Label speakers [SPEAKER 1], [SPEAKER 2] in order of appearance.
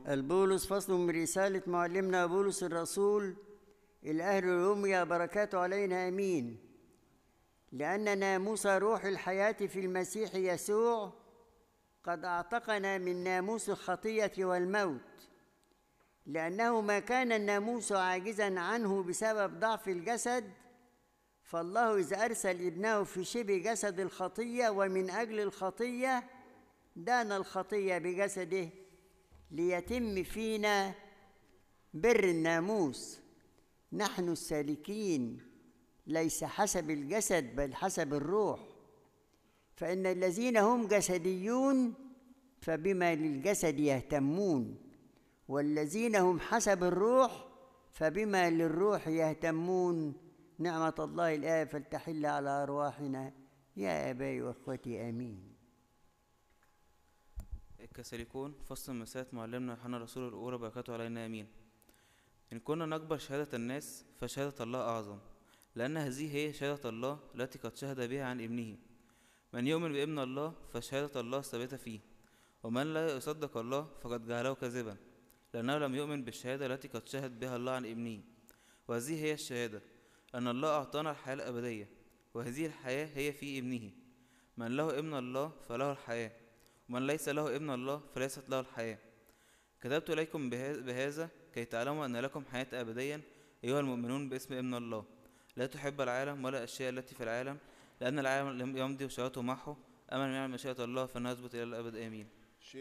[SPEAKER 1] البولس فصل من رسالة معلمنا بولس الرسول إلى أهل روميا، بركاته علينا آمين. لأن ناموس روح الحياة في المسيح يسوع قد أعتقنا من ناموس الخطية والموت، لأنه ما كان الناموس عاجزا عنه بسبب ضعف الجسد، فالله إذ أرسل ابنه في شبه جسد الخطية ومن أجل الخطية دان الخطية بجسده ليتم فينا بر الناموس، نحن السالكين ليس حسب الجسد بل حسب الروح. فإن الذين هم جسديون فبما للجسد يهتمون، والذين هم حسب الروح فبما للروح يهتمون. نعمة الله الآب فلتحل على أرواحنا يا آبائي وأخوتي آمين.
[SPEAKER 2] كسالكون فصل من رسالة معلمنا يوحنا رسول الأولى، بركاته علينا آمين. إن كنا نقبل شهادة الناس فشهادة الله أعظم، لأن هذه هي شهادة الله التي قد شهد بها عن ابنه. من يؤمن بابن الله فشهادة الله ثابتة فيه، ومن لا يصدق الله فقد جعله كاذبا، لأنه لم يؤمن بالشهادة التي قد شهد بها الله عن ابنه. وهذه هي الشهادة، أن الله أعطانا الحياة الأبدية، وهذه الحياة هي في ابنه. من له ابن الله فله الحياة، ومن ليس له ابن الله فليست له الحياة. كتبت إليكم بهذا كي تعلموا أن لكم حياة أبديا أيها المؤمنون باسم ابن الله. لا تحب العالم ولا الأشياء التي في العالم، لأن العالم يمضي وشهوته معه. أما من يعمل مشيئة الله فإنه يثبت إلى الأبد آمين.